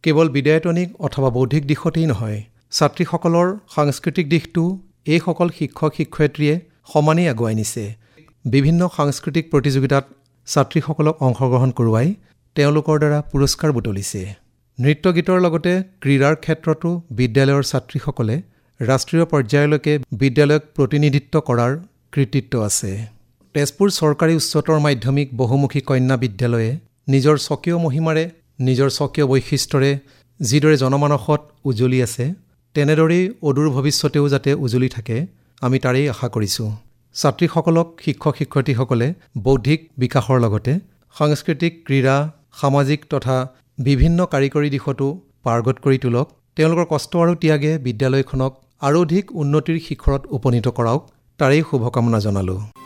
কেৱল বিদ্যায়তনিক অথবা বৌদ্ধিক দিশতেই নহয়, ছাত্ৰীসকলৰ সাংস্কৃতিক দিশটো এইসকল শিক্ষক-শিক্ষয়িত্ৰীয়ে সমানেই আগুৱাই নিছে। বিভিন্ন সাংস্কৃতিক প্ৰতিযোগিতাত ছাত্ৰীসকলক অংশগ্ৰহণ কৰোৱাই তেওঁলোকৰ দ্বাৰা পুৰস্কাৰ বুটলিছে। নৃত্য গীতৰ লগতে ক্ৰীড়াৰ ক্ষেত্ৰতো বিদ্যালয়ৰ ছাত্ৰীসকলে ৰাষ্ট্ৰীয় পৰ্যায়লৈকে বিদ্যালয়ক প্ৰতিনিধিত্ব কৰাৰ কৃতিত্ব আছে। তেজপুৰ চৰকাৰী উচ্চতৰ মাধ্যমিক বহুমুখী কন্যা বিদ্যালয়ে নিজৰ স্বকীয় মহিমাৰে, নিজৰ স্বকীয় বৈশিষ্ট্যৰে যিদৰে জনমানসত উজ্বলি আছে, তেনেদৰেই অদূৰ ভৱিষ্যতেও যাতে উজ্বলি থাকে, আমি তাৰেই আশা কৰিছোঁ। ছাত্ৰীসকলক শিক্ষক-শিক্ষয়িত্ৰীসকলে বৌদ্ধিক বিকাশৰ লগতে সাংস্কৃতিক, ক্ৰীড়া, সামাজিক তথা বিভিন্ন কাৰিকৰী দিশতো পাৰ্গত কৰি তোলক। তেওঁলোকৰ কষ্ট আৰু ত্যাগে বিদ্যালয়খনক আৰু অধিক উন্নতিৰ শিখৰত উপনীত কৰাওক, তাৰেই শুভকামনা জনালোঁ।